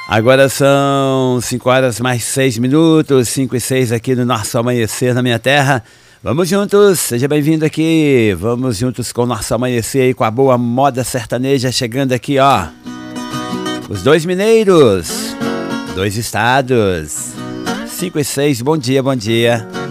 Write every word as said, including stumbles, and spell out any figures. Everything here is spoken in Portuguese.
Agora são cinco horas mais seis minutos, cinco e seis aqui no nosso Amanhecer na Minha Terra. Vamos juntos, seja bem-vindo aqui. Vamos juntos com o nosso Amanhecer aí, com a boa moda sertaneja chegando aqui, ó. Os dois mineiros, dois estados. cinco e seis, bom dia, bom dia.